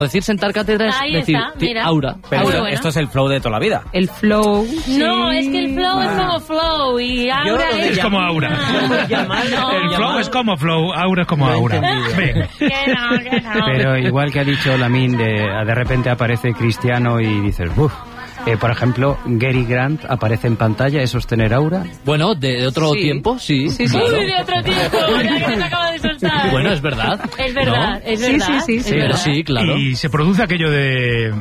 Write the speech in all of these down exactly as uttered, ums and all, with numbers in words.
Decir sentar cátedra es Ahí decir está, mira. aura. Pero Aura, esto, bueno. esto es el flow de toda la vida. El flow. No, sí. es que el flow Ah. es como flow y aura lo es... Es como aura. No. El flow es como flow, aura es como aura. Venga. Que no, que no. Pero igual que ha dicho Lamin, de, de repente aparece Cristiano y dices, uff. Eh, por ejemplo, Gary Grant aparece en pantalla, ¿eso es tener aura? Bueno, de, de otro Sí. tiempo, sí. Sí, sí. claro. Uy, de otro tiempo, ya que se acaba de soltar. Bueno, es verdad. Es verdad, ¿No? es Sí, verdad. sí, sí, es sí, Pero verdad. sí, claro. Y se produce aquello de...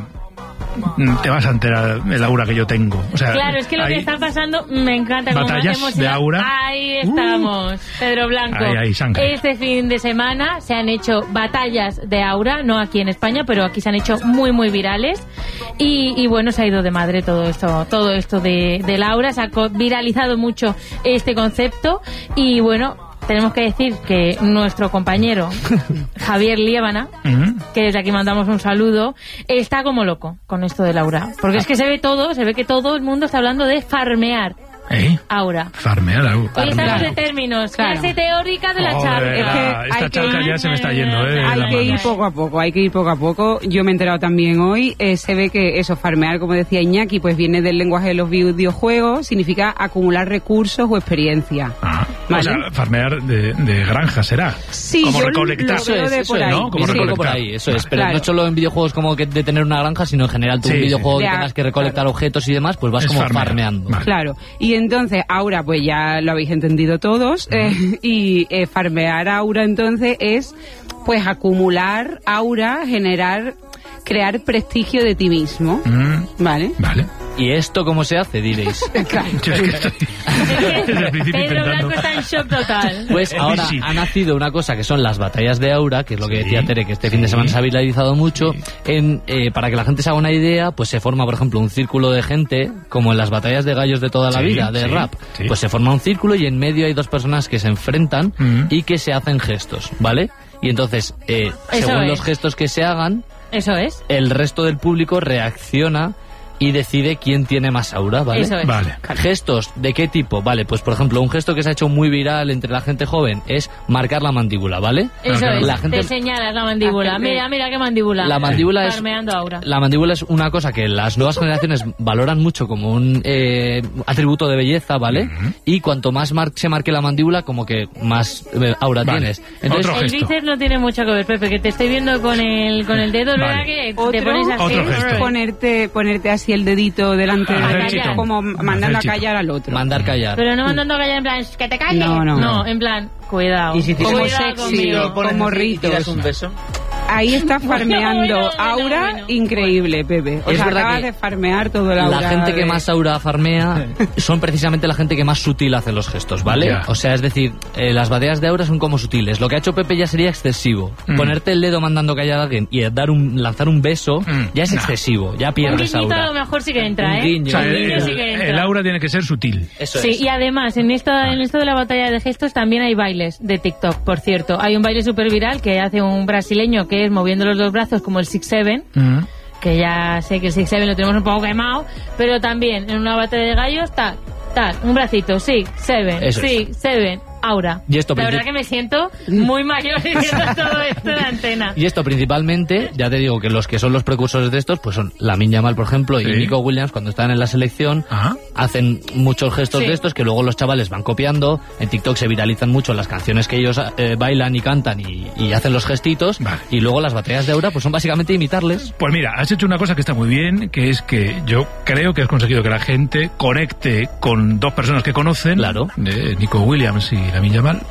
Te vas a enterar el aura que yo tengo. O sea, Claro, es que lo hay- que está pasando me encanta. Como Batallas hemos de ido- aura. Ahí estamos, Pedro Blanco. Ahí hay sangre. Este fin de semana se han hecho batallas de aura, no aquí en España, pero aquí se han hecho muy, muy virales. Y, y bueno, se ha ido de madre todo esto, todo esto de, del aura. Se ha co- viralizado mucho este concepto. Y bueno, tenemos que decir que nuestro compañero Javier Liébana, Ujú. que desde aquí mandamos un saludo, está como loco con esto del aura. Porque es que se ve todo, se ve que todo el mundo está hablando de farmear ¿Eh? aura. Farmear aura. Hoy estamos Claro. de términos, Claro. clase teórica de la Joder, charla. Es que esta hay que charla ir- ya se me está yendo, ¿eh? de Hay la que mano. ir poco a poco, hay que ir poco a poco. Yo me he enterado también hoy, eh, se ve que eso, farmear, como decía Iñaki, pues viene del lenguaje de los videojuegos, significa acumular recursos o experiencia. Ah, Vale. O sea, farmear de, de granja será. Sí, como yo recolectar. lo veo de eso por es, ahí. ¿no? Como Viene un poco por recolectar. ahí, eso es. Pero Claro. no solo en videojuegos como que de tener una granja, sino en general tú Sí, un sí. videojuego que Ya, tengas que recolectar claro. objetos y demás, pues vas Es como farmear. farmeando. Vale. Claro, y entonces aura, pues ya lo habéis entendido todos, eh, y eh, farmear aura entonces es pues acumular aura, generar, crear prestigio de ti mismo, Mm, ¿vale? vale. ¿Y esto cómo se hace, diréis? Claro. Yo es que estoy desde el principio Pedro intentando. Blanco está en shock total. Pues ahora Sí. ha nacido una cosa que son las batallas de aura, que es lo que Sí, decía Tere, que este sí. fin de semana se ha viralizado mucho. En, eh, para que la gente se haga una idea, pues se forma, por ejemplo, un círculo de gente, como en las batallas de gallos de toda la Sí, vida, de sí, rap. sí. Pues se forma un círculo y en medio hay dos personas que se enfrentan Mm. y que se hacen gestos, ¿vale? Y entonces, eh, Eso según es. los gestos que se hagan, Eso es. el resto del público reacciona y decide quién tiene más aura, ¿vale? Eso es. Vale. ¿Gestos de qué tipo? Vale, pues por ejemplo, un gesto que se ha hecho muy viral entre la gente joven es marcar la mandíbula, ¿vale? Eso claro. es. La gente- Te señalas la mandíbula. La gente- Mira, mira qué mandíbula. La mandíbula es Farmeando aura. la mandíbula es una cosa que las nuevas generaciones valoran mucho como un eh, atributo de belleza, ¿vale? Ujú. Y cuanto más mar- se marque la mandíbula, como que más eh, aura Vale. tienes. Entonces, Otro El gesto. bíceps no tiene mucho que ver, Pepe, que te estoy viendo con el, con el dedo, Vale. ¿verdad que te Otro- pones así? Otro gesto. Ponerte, ponerte así el dedito delante Hacer de chito. como Hacer mandando a chito. callar al otro. mandar callar. Pero no mandando a callar en plan, que te calles. No, no. No, en plan, cuidado. Y si tienes Como un cuidado sexy, conmigo. pones como así y ritos. tiras un beso. Ahí estás farmeando Bueno, bueno, aura bueno. increíble, Pepe. O Es sea, verdad acabas que de farmear todo el aura. La gente que de- más aura farmea son precisamente la gente que más sutil hace los gestos, ¿vale? Ya. O sea, es decir, eh, las batallas de aura son como sutiles. Lo que ha hecho Pepe ya sería excesivo. Mm. Ponerte el dedo mandando callar a alguien y dar un, lanzar un beso Mm. ya es No. excesivo, ya Un pierdes guiñito a aura. lo mejor sí que entra, Un ¿eh? guiño. O sea, Un guiño el, sí que entra. el aura tiene que ser sutil. Eso Sí, es. y además en esto, en esto de la batalla de gestos también hay bailes de TikTok, por cierto. Hay un baile súper viral que hace un brasileño que es moviendo los dos brazos como el six seven, Mm. que ya sé que el six seven lo tenemos un poco quemado, pero también en una batalla de gallos, tal, tal, un bracito, sí, seven, Eso sí, seven, aura. Y esto la verdad princip- que me siento muy mayor diciendo todo esto en la antena. Y esto principalmente, ya te digo que los que son los precursores de estos, pues son Lamine Yamal, por ejemplo, Sí. y Nico Williams, cuando están en la selección, Ajá. hacen muchos gestos Sí. de estos que luego los chavales van copiando. En TikTok se viralizan mucho las canciones que ellos eh, bailan y cantan y, y hacen los gestitos. Vale. Y luego las batallas de aura pues son básicamente imitarles. Pues mira, has hecho una cosa que está muy bien, que es que yo creo que has conseguido que la gente conecte con dos personas que conocen, Claro. de Nico Williams y Lamine Yamal,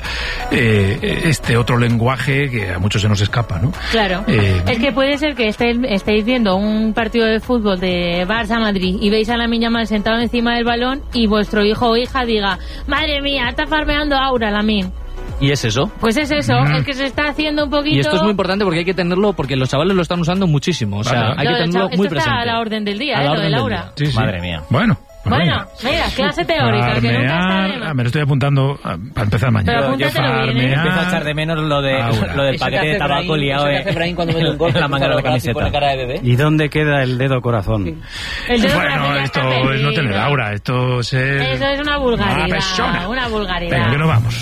eh, este otro lenguaje que a muchos se nos escapa, ¿no? Claro. Eh, Es que puede ser que estéis, estéis viendo un partido de fútbol de Barça-Madrid y veis a Lamine Yamal sentado encima del balón y vuestro hijo o hija diga, madre mía, está farmeando aura, Lamine. Y es eso. Pues es eso, Mm. el que se está haciendo un poquito... Y esto es muy importante porque hay que tenerlo, porque los chavales lo están usando muchísimo. O sea, Vale. hay Lo que de tenerlo cha- muy esto está presente. a la orden del día, A ¿eh? la Lo orden del del aura. día. sí, sí. Madre mía. Bueno. pues Bueno, venga. mira, clase teórica, que nunca está de Farmear, más. ah, me lo estoy apuntando ah, para empezar mañana. Pero Yo apúntatelo bien, ¿eh? farmear, Empiezo a echar de menos lo, de, aura. lo del Eso que paquete de hace tabaco Brahim, liado eso que en hace Brahim cuando mete un gol, en la manga de la y pone camiseta. cara de bebé. ¿Y dónde queda el dedo corazón? El dedo Bueno, corazón ya esto está es no tener perdido. aura, esto es ser Eso es una vulgaridad, mala persona. una vulgaridad. Venga, que no vamos.